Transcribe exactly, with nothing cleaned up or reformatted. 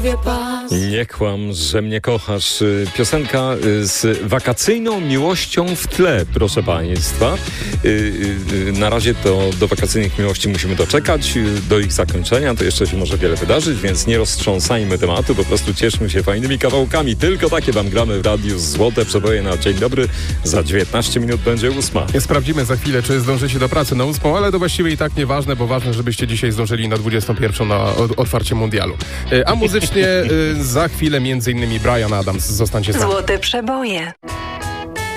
głowie pas. Nie kłam, że mnie kochasz. Piosenka z wakacyjną miłością w tle, proszę Państwa. Na razie to do wakacyjnych miłości musimy doczekać. Do ich zakończenia to jeszcze się może wiele wydarzyć, więc nie roztrząsajmy tematu, po prostu cieszmy się fajnymi kawałkami. Tylko takie wam gramy w radiu. Złote przeboje na dzień dobry. Za dziewiętnaście minut będzie ósma. Sprawdzimy za chwilę, czy zdążycie do pracy na ósmą, ale to właściwie i tak nieważne, bo ważne, żebyście dzisiaj zdążyli na dwudziestą pierwszą na otwarcie mundialu. A muzycznie za chwilę między innymi Bryan Adams. Zostańcie sami. Złote przeboje.